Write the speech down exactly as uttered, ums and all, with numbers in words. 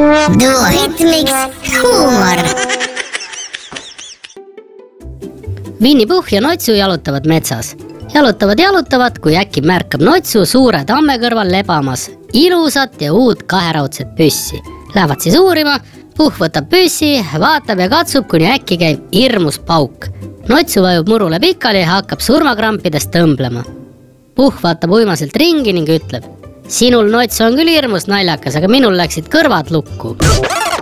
Duoritmiks huumor. Winnie Puhh ja Notsu jalutavad metsas. Jalutavad, jalutavad, kui äkki märkab Notsu suure tamme kõrval lebamas ilusat ja uut kaheraudset püssi. Lähevad siis uurima, Puhh võtab püssi, vaatab ja katsub, kuni äkki käib hirmus pauk. Notsu vajub murule pikali ja hakkab surmakrampidest tõmblema. Puhh vaatab uimaselt ringi ning ütleb: sinul, Notsu, on küll hirmus naljakas, aga minul läksid kõrvad lukku.